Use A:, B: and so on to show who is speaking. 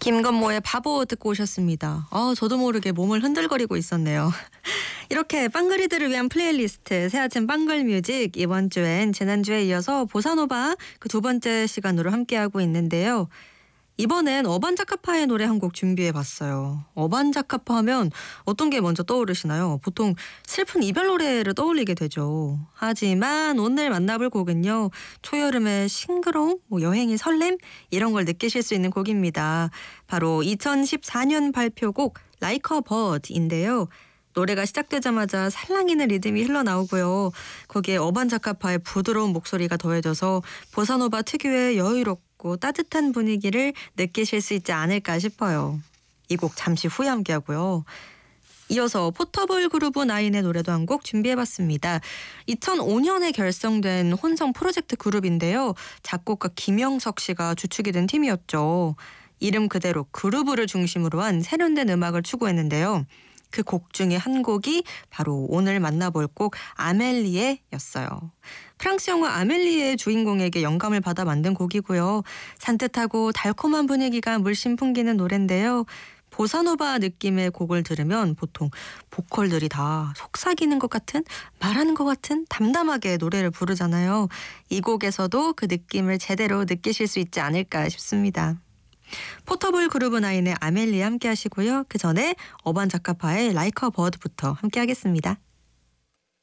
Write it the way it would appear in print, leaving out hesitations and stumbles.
A: 김건모의 바보 듣고 오셨습니다. 저도 모르게 몸을 흔들거리고 있었네요. 이렇게 빵그리들을 위한 플레이리스트 새아침 빵글뮤직, 이번 주엔 지난주에 이어서 보사노바 그 두 번째 시간으로 함께하고 있는데요. 이번엔 어반자카파의 노래 한 곡 준비해봤어요. 어반자카파 하면 어떤 게 먼저 떠오르시나요? 보통 슬픈 이별 노래를 떠올리게 되죠. 하지만 오늘 만나볼 곡은요, 초여름의 싱그러움, 여행의 설렘 이런 걸 느끼실 수 있는 곡입니다. 바로 2014년 발표곡 Like a Bird인데요. 노래가 시작되자마자 살랑이는 리듬이 흘러나오고요. 거기에 어반자카파의 부드러운 목소리가 더해져서 보사노바 특유의 여유롭고 따뜻한 분위기를 느끼실 수 있지 않을까 싶어요. 이 곡 잠시 후에 함께하고요. 이어서 포터블 그루브 9의 노래도 한 곡 준비해봤습니다. 2005년에 결성된 혼성 프로젝트 그룹인데요. 작곡가 김영석 씨가 주축이 된 팀이었죠. 이름 그대로 그루브를 중심으로 한 세련된 음악을 추구했는데요. 그 곡 중에 한 곡이 바로 오늘 만나볼 곡 아멜리에였어요. 프랑스 영화 아멜리에의 주인공에게 영감을 받아 만든 곡이고요. 산뜻하고 달콤한 분위기가 물씬 풍기는 노래인데요. 보사노바 느낌의 곡을 들으면 보통 보컬들이 다 속삭이는 것 같은, 말하는 것 같은 담담하게 노래를 부르잖아요. 이 곡에서도 그 느낌을 제대로 느끼실 수 있지 않을까 싶습니다. 포터블 그루브 9의 아멜리에 함께 하시고요. 그 전에 어반자카파의 Like a Bird부터 함께 하겠습니다.